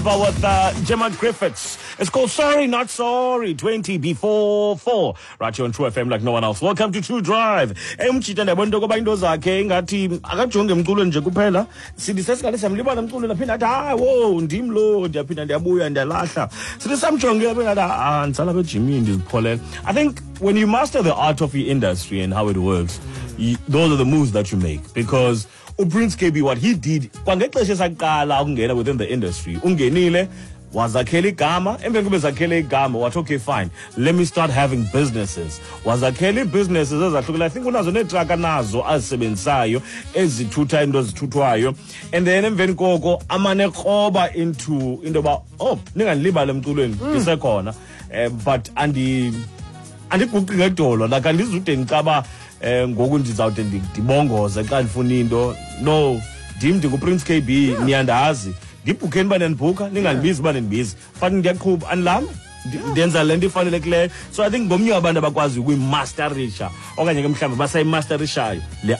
With Gemma Griffiths. It's called Sorry Not Sorry, 20 before 4. Right here on True FM like no one else. Welcome to True Drive. Emchita ndabona ngoba into zakhe ngathi akajonge emculo nje kuphela. Sithi sesikale samlibala emculo laphinda athi hayi wo ndim lo ndiyaphinda ndiyabuya ndiyalahla. Sithi samjonge laphinda athi ndisala kweJimmy ndizipholela. I think when you master the art of the industry and how it works, those are the moves that you make, because Prince KB, what he did kwangexesha esaqala ukungena within the industry, ungenile wazakhela igama, emveni kube zakhela igama wathi okay fine, let me start having businesses. Wazakhela businesses ezahlukile. I think unazo netruck nazo azisebenzisayo ezithutha into ezithuthwayo, and then emveni koko amane kroba into ba oh ningandilibala emculweni isekhona, but andiguqi ngedolo, like andizude ngicaba ngoku ndizawude ndibongoze xa ndifuna into. No, ndim ndinguPrince KB, niyandazi ndibhukheni uba nendibhukha, ningandibizi uba nendibizi, fani ndiyaqhuba andilami ndenza le nto ifanelekileyo. So I think ngomnye wabantu abakwazi ukuyimasterisha okanye ke mhlawumbi basayimasterishayo le